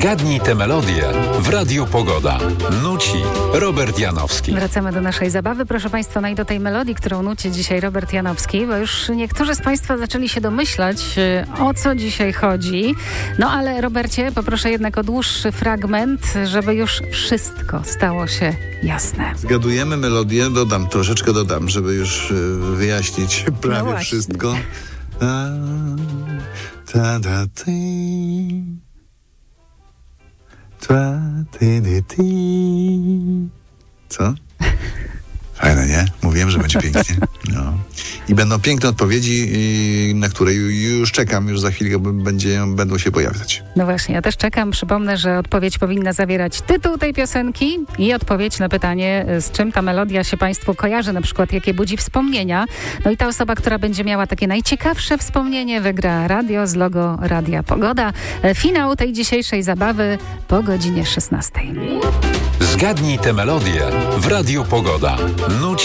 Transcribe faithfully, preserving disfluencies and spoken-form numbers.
Zgadnij tę melodię w Radiu Pogoda. Nuci Robert Janowski. Wracamy do naszej zabawy, proszę Państwa, no i do tej melodii, którą nuci dzisiaj Robert Janowski, bo już niektórzy z Państwa zaczęli się domyślać, o co dzisiaj chodzi. No ale Robercie, poproszę jednak o dłuższy fragment, żeby już wszystko stało się jasne. Zgadujemy melodię, dodam, troszeczkę dodam, żeby już wyjaśnić prawie No wszystko. Ta, ta, ta, ty. Ta, ty, ty, ty. Co? Fajne, nie? Mówiłem, że będzie pięknie. No. I będą piękne odpowiedzi, na które już czekam, już za chwilę będzie, będą się pojawiać. No właśnie, ja też czekam. Przypomnę, że odpowiedź powinna zawierać tytuł tej piosenki i odpowiedź na pytanie, z czym ta melodia się Państwu kojarzy, na przykład jakie budzi wspomnienia. No i ta osoba, która będzie miała takie najciekawsze wspomnienie, wygra radio z logo Radia Pogoda. Finał tej dzisiejszej zabawy po godzinie szesnastej. Zgadnij tę melodię w Radiu Pogoda. Nuci